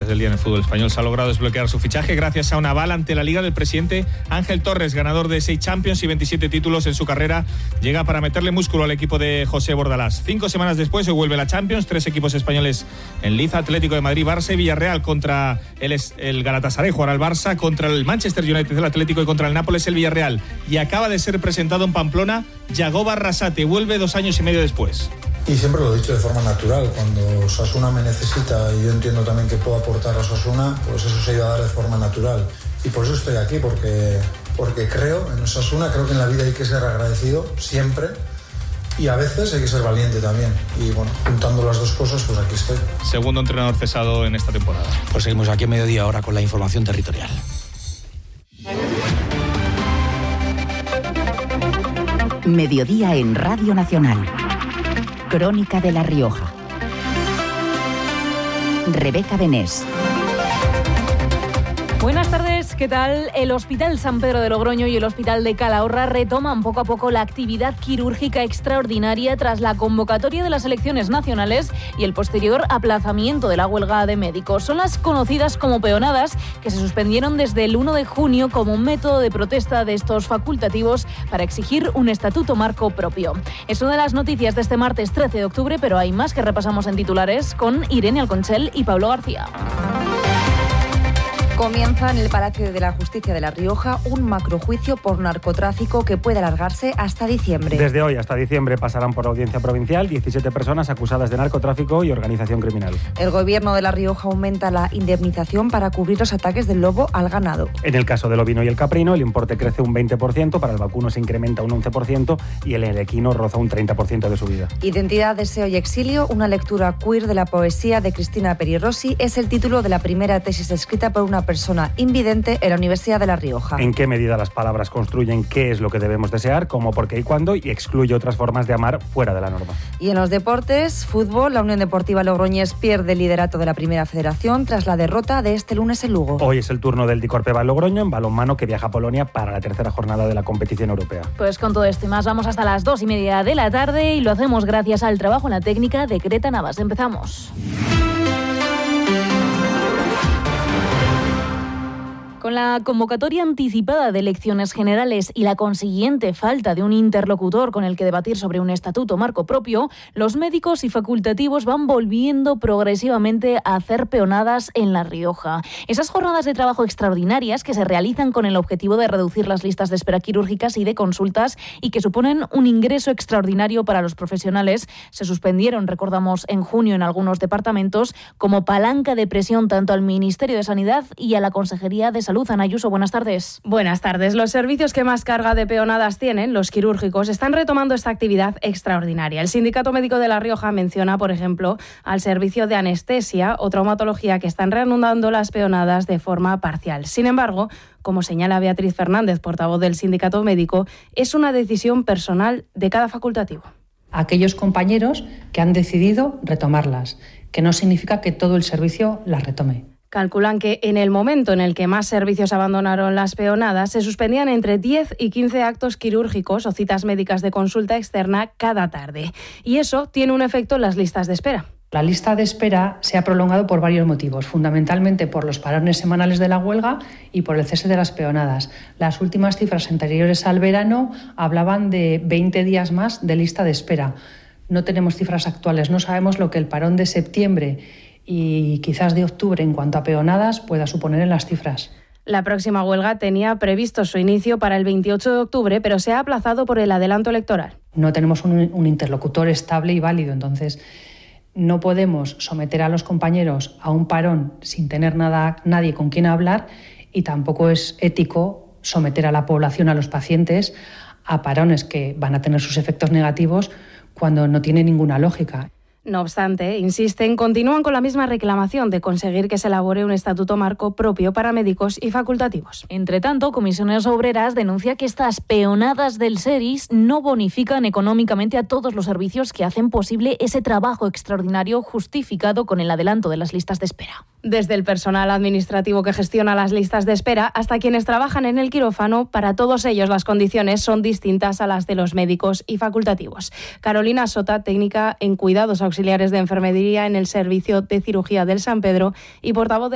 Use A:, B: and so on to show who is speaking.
A: noticias del día en el fútbol español. Se ha logrado desbloquear su fichaje gracias a un aval ante la Liga del presidente Ángel Torres, ganador de 6 Champions y 27 títulos en su carrera. Llega para meterle músculo al equipo de José Bordalás. 5 semanas después se vuelve la Champions, 3 equipos españoles en liza: Atlético de Madrid, Barça y Villarreal. Contra el Galatasaray jugará el Barça, contra el Manchester United el Atlético y contra el Nápoles el Villarreal. Y acaba de ser presentado en Pamplona Yagoba Arrasate, vuelve 2 años y medio después.
B: Y siempre lo he dicho de forma natural, cuando Osasuna me necesita y yo entiendo también que puedo aportar a Osasuna, pues eso se iba a dar de forma natural. Y por eso estoy aquí, porque creo en Osasuna, creo que en la vida hay que ser agradecido siempre y a veces hay que ser valiente también. Y bueno, juntando las dos cosas, pues aquí estoy.
A: Segundo entrenador cesado en esta temporada.
C: Pues seguimos aquí a mediodía ahora con la información territorial.
D: Mediodía en Radio Nacional. Crónica de La Rioja. Rebeca Benés.
E: Buenas tardes, ¿qué tal? El Hospital San Pedro de Logroño y el Hospital de Calahorra retoman poco a poco la actividad quirúrgica extraordinaria tras la convocatoria de las elecciones nacionales y el posterior aplazamiento de la huelga de médicos. Son las conocidas como peonadas, que se suspendieron desde el 1 de junio como un método de protesta de estos facultativos para exigir un estatuto marco propio. Es una de las noticias de este martes 13 de octubre, pero hay más que repasamos en titulares con Irene Alconchel y Pablo García.
F: Comienza en el Palacio de la Justicia de La Rioja un macrojuicio por narcotráfico que puede alargarse hasta diciembre.
G: Desde hoy hasta diciembre pasarán por audiencia provincial 17 personas acusadas de narcotráfico y organización criminal.
F: El Gobierno de La Rioja aumenta la indemnización para cubrir los ataques del lobo al ganado.
G: En el caso del ovino y el caprino, el importe crece un 20%, para el vacuno se incrementa un 11% y el equino roza un 30% de subida.
F: Identidad, deseo y exilio, una lectura queer de la poesía de Cristina Peri Rossi, es el título de la primera tesis escrita por una persona invidente en la Universidad de La Rioja.
G: ¿En qué medida las palabras construyen qué es lo que debemos desear, cómo, por qué y cuándo, y excluye otras formas de amar fuera de la norma?
F: Y en los deportes, fútbol, la Unión Deportiva Logroñés pierde el liderato de la Primera Federación tras la derrota de este lunes en Lugo.
G: Hoy es el turno del Dicorpeva Logroño en balonmano, que viaja a Polonia para la tercera jornada de la competición europea.
E: Pues con todo esto y más vamos hasta las 2:30 de la tarde y lo hacemos gracias al trabajo en la técnica de Greta Navas. Empezamos. Con la convocatoria anticipada de elecciones generales y la consiguiente falta de un interlocutor con el que debatir sobre un estatuto marco propio, los médicos y facultativos van volviendo progresivamente a hacer peonadas en La Rioja. Esas jornadas de trabajo extraordinarias que se realizan con el objetivo de reducir las listas de espera quirúrgicas y de consultas y que suponen un ingreso extraordinario para los profesionales, se suspendieron, recordamos, en junio en algunos departamentos como palanca de presión tanto al Ministerio de Sanidad y a la Consejería de Salud. Ana Ayuso, buenas tardes.
H: Buenas tardes. Los servicios que más carga de peonadas tienen, los quirúrgicos, están retomando esta actividad extraordinaria. El Sindicato Médico de La Rioja menciona, por ejemplo, al servicio de anestesia o traumatología, que están reanudando las peonadas de forma parcial. Sin embargo, como señala Beatriz Fernández, portavoz del Sindicato Médico, es una decisión personal de cada facultativo.
I: Aquellos compañeros que han decidido retomarlas, que no significa que todo el servicio las retome.
H: Calculan que en el momento en el que más servicios abandonaron las peonadas, se suspendían entre 10 y 15 actos quirúrgicos o citas médicas de consulta externa cada tarde. Y eso tiene un efecto en las listas de espera.
I: La lista de espera se ha prolongado por varios motivos, fundamentalmente por los parones semanales de la huelga y por el cese de las peonadas. Las últimas cifras anteriores al verano hablaban de 20 días más de lista de espera. No tenemos cifras actuales, no sabemos lo que el parón de septiembre y quizás de octubre en cuanto a peonadas pueda suponer en las cifras.
H: La próxima huelga tenía previsto su inicio para el 28 de octubre, pero se ha aplazado por el adelanto electoral.
I: No tenemos un interlocutor estable y válido, entonces no podemos someter a los compañeros a un parón sin tener nadie con quien hablar, y tampoco es ético someter a la población, a los pacientes, a parones que van a tener sus efectos negativos cuando no tiene ninguna lógica.
H: No obstante, insisten, continúan con la misma reclamación de conseguir que se elabore un estatuto marco propio para médicos y facultativos.
E: Entre tanto, Comisiones Obreras denuncia que estas peonadas del SERIS no bonifican económicamente a todos los servicios que hacen posible ese trabajo extraordinario justificado con el adelanto de las listas de espera.
H: Desde el personal administrativo que gestiona las listas de espera hasta quienes trabajan en el quirófano, para todos ellos las condiciones son distintas a las de los médicos y facultativos. Carolina Sota, técnica en cuidados auxiliares de enfermería en el Servicio de Cirugía del San Pedro y portavoz de